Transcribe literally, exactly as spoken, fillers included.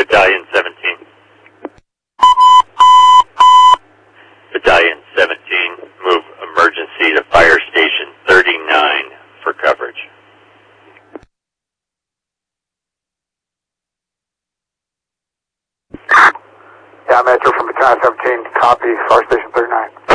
Battalion seventeen. Battalion seventeen, move emergency to Fire Station thirty-nine for coverage. Yeah, Metro from Battalion seventeen, copy, Fire Station thirty-nine.